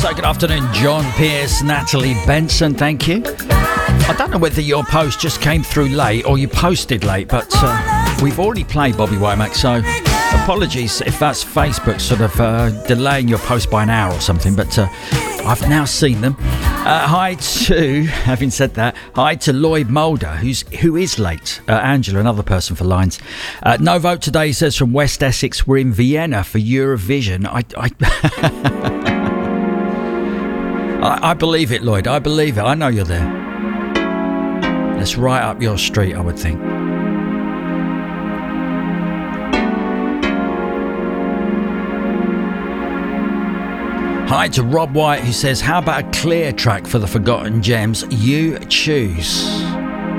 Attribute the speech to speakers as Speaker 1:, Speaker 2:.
Speaker 1: So good afternoon, John Pierce, Natalie Benson, thank you. I don't know whether your post just came through late or you posted late, but we've already played Bobby Womack, so apologies if that's Facebook sort of delaying your post by an hour or something, but I've now seen them. Hi to, having said that, hi to Lloyd Mulder, who is late. Angela, another person for lines. No vote today, says from West Essex. We're in Vienna for Eurovision. I believe it, Lloyd. I believe it. I know you're there. That's right up your street, I would think. Hi to Rob White, who says, how about a clear track for the Forgotten Gems? You choose.